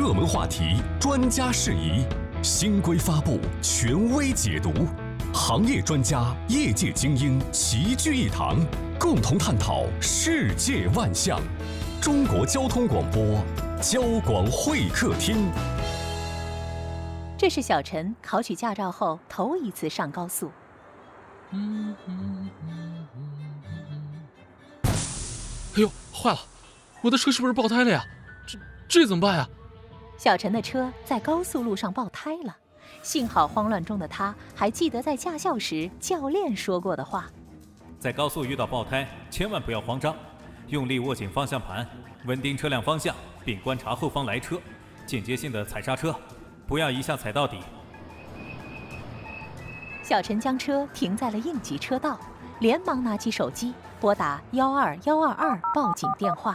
热门话题、专家事宜，新规发布，权威解读，行业专家、业界精英齐聚一堂，共同探讨世界万象。中国交通广播，交广会客厅。 这是小陈考取驾照后头一次上高速。 哎呦，坏了！我的车是不是爆胎了呀？这怎么办呀？ 小陈的车在高速路上爆胎了，幸好慌乱中的他还记得在驾校时教练说过的话： 在高速遇到爆胎，千万不要慌张，用力握紧方向盘，稳定车辆方向，并观察后方来车，间接性的踩刹车，不要一下踩到底。 小陈将车停在了应急车道，连忙拿起手机拨打12122报警电话。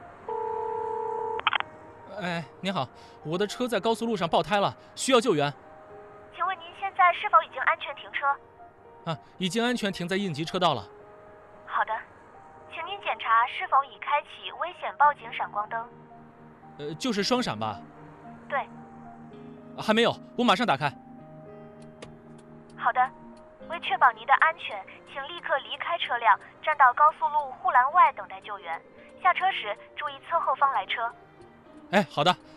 哎，您好，我的车在高速路上爆胎了，需要救援。 请问您现在是否已经安全停车？ 已经安全停在应急车道了。 好的，请您检查是否已开启危险报警闪光灯。 就是双闪吧？ 对。 还没有，我马上打开。 好的，为确保您的安全，请立刻离开车辆，站到高速路护栏外等待救援。下车时注意侧后方来车。 哎，好的。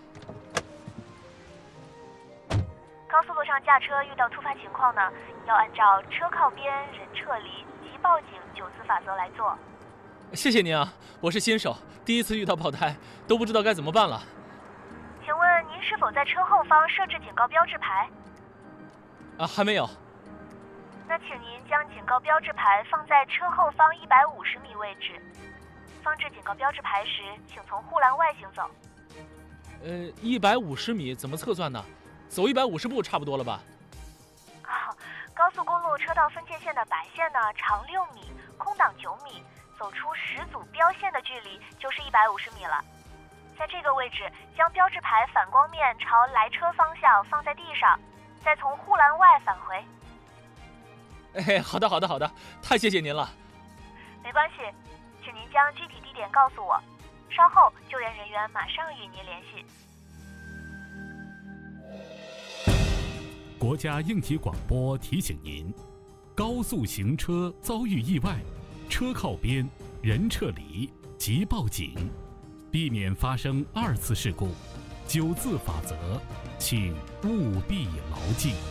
高速路上驾车遇到突发情况呢，要按照车靠边、人撤离、即报警9字法则来做。 谢谢您啊，我是新手，第一次遇到爆胎，都不知道该怎么办了。 请问您是否在车后方设置警告标志牌？ 还没有。 那请您将警告标志牌放在车后方150米位置。放置警告标志牌时，请从护栏外行走。 150米怎么测算呢？走150步差不多了吧？ 高速公路车道分界线的白线呢，长6米，空档9米，走出10组标线的距离就是150米了。在这个位置，将标志牌反光面朝来车方向放在地上，再从护栏外返回。 好的，太谢谢您了。 没关系，请您将具体地点告诉我，稍后救援人员马上与您联系。 国家应急广播提醒您：高速行车遭遇意外，车靠边，人撤离，即报警，避免发生2次事故。9字法则，请务必牢记。